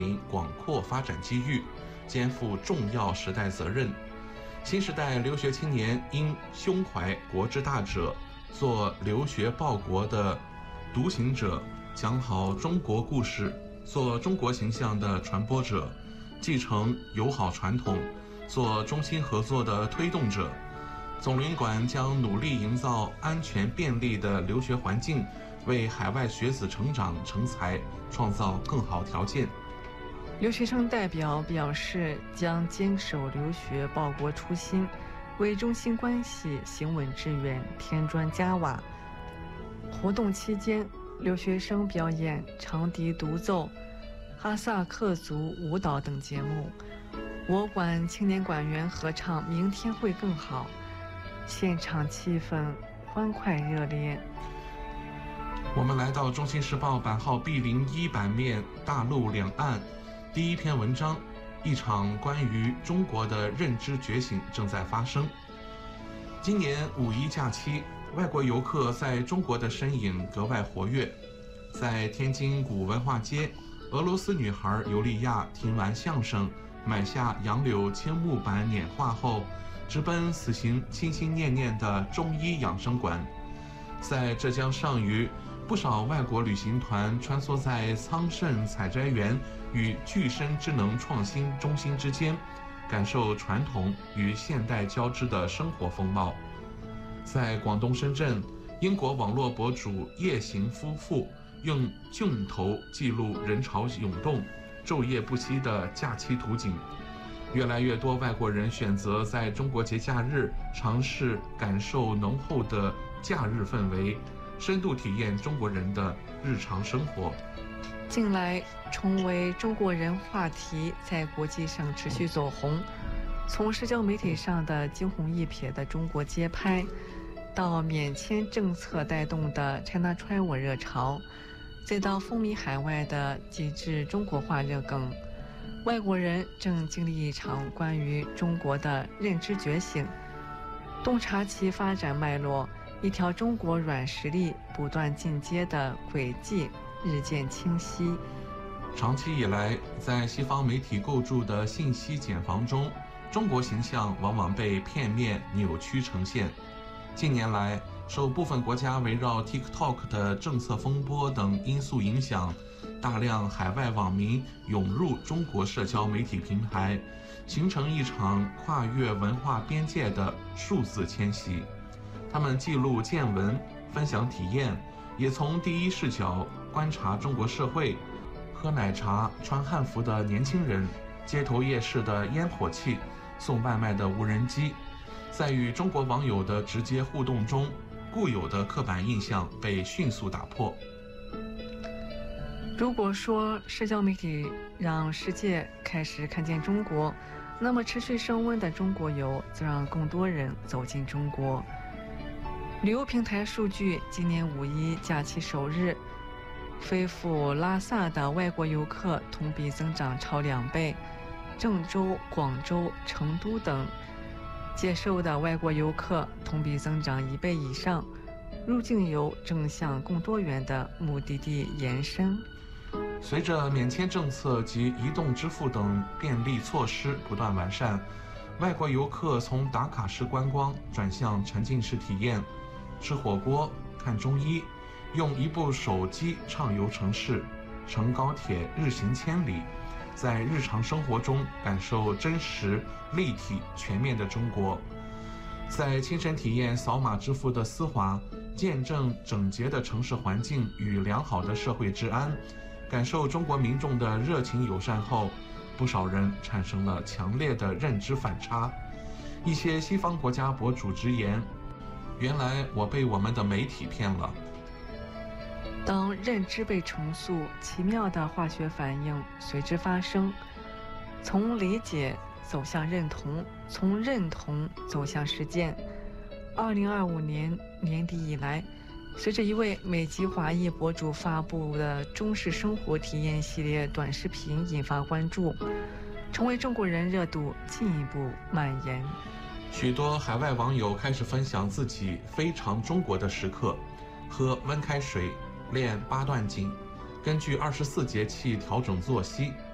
广阔发展机遇，肩负重要时代责任。新时代留学青年应胸怀国之大者，做留学报国的独行者，讲好中国故事，做中国形象的传播者，继承友好传统，做中新合作的推动者。总领馆将努力营造安全便利的留学环境，为海外学子成长成才创造更好条件。 留学生代表表示，将坚守留学报国初心，为中新关系行稳致远添砖加瓦。活动期间，留学生表演长笛独奏、哈萨克族舞蹈等节目。我馆青年馆员合唱《明天会更好》，现场气氛欢快热烈。 我们来到《中新时报》版号 B01 版面，大陆两岸。第一篇文章，一场关于中国的认知觉醒正在发生。今年五一假期，外国游客在中国的身影格外活跃。在天津古文化街，俄罗斯女孩尤利娅听完相声，买下杨柳青木板年画后，直奔此行心心念念的中医养生馆。在浙江上虞，不少外国旅行团穿梭在苍圣采摘园与具身智能创新中心之间，感受传统与现代交织的生活风貌。在广东深圳，英国网络博主夜行夫妇用镜头记录人潮涌动、昼夜不息的假期图景。越来越多外国人选择在中国节假日尝试感受浓厚的假日氛围，深度体验中国人的日常生活。 近来，重为中国人话题在国际上持续走红。从社交媒体上的惊鸿一瞥的中国街拍，到免签政策带动的 China Travel 热潮，再到风靡海外的极致中国化热梗，外国人正经历一场关于中国的认知觉醒。洞察其发展脉络，一条中国软实力不断进阶的轨迹日渐清晰。 长期以来，在西方媒体构筑的信息茧房中，中国形象往往被片面扭曲呈现。近年来，受部分国家围绕 TikTok 的政策风波等因素影响，大量海外网民涌入中国社交媒体平台，形成一场跨越文化边界的数字迁徙。他们记录见闻，分享体验，也从第一视角观察中国社会。喝奶茶、穿汉服的年轻人，街头夜市的烟火气，送外卖的无人机，在与中国网友的直接互动中，固有的刻板印象被迅速打破。 如果说社交媒体让世界开始看见中国，那么持续升温的中国游则让更多人走进中国。旅游平台数据，今年五一假期首日，飞赴拉萨的外国游客同比增长超2倍，郑州、广州、成都等接受的外国游客同比增长1倍以上。入境游正向更多元的目的地延伸。 随着免签政策及移动支付等便利措施不断完善，外国游客从打卡式观光转向沉浸式体验，吃火锅、看中医，用一部手机畅游城市，乘高铁日行千里，在日常生活中感受真实、立体、全面的中国。在亲身体验扫码支付的丝滑，见证整洁的城市环境与良好的社会治安，感受中国民众的热情友善后，不少人产生了强烈的认知反差。一些西方国家博主直言，原来我被我们的媒体骗了。 当认知被重塑，奇妙的化学反应随之发生，从理解走向认同，从认同走向实践。2025年年底以来，随着一位美籍华裔博主发布的中式生活体验系列短视频引发关注，成为中国人热度进一步蔓延。 许多海外网友开始分享自己非常中国的时刻：喝温开水，练8段锦，根据24节气调整作息，